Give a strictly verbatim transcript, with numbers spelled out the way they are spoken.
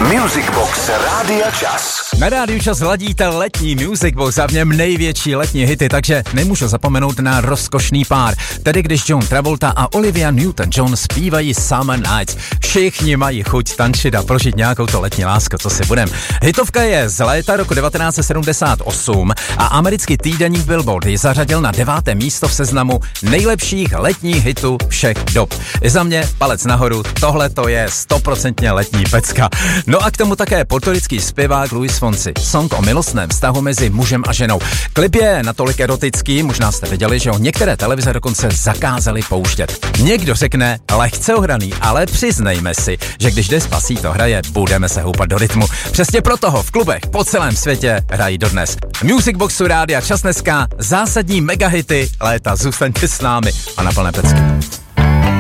Music Box Rádia Čas. Na Rádiu Čas ladíte letní Music Box a v něm největší letní hity, takže nemůžu zapomenout na rozkošný pár. Tedy když John Travolta a Olivia Newton-John zpívají Summer Nights. Všichni mají chuť tančit a prožít nějakou to letní lásku, co si budem. Hitovka je z léta roku devatenáct set sedmdesát osm a americký týdeník Billboard ji zařadil na deváté místo v seznamu nejlepších letních hitů všech dob. I za mě palec nahoru, tohle to je stoprocentně letní pecka. No a k tomu také portorický zpěvák Luis Fonsi. Song o milostném vztahu mezi mužem a ženou. Klip je natolik erotický, možná jste viděli, že ho některé televize dokonce zakázaly pouštět. Někdo řekne lehce ohraný, ale přiznejme si, že když Despacito hraje, budeme se houpat do rytmu. Přesně proto ho v klubech po celém světě hrají dodnes. Music Boxu Rádia Čas dneska, zásadní megahity léta, zůstaňte s námi a na plné pecky.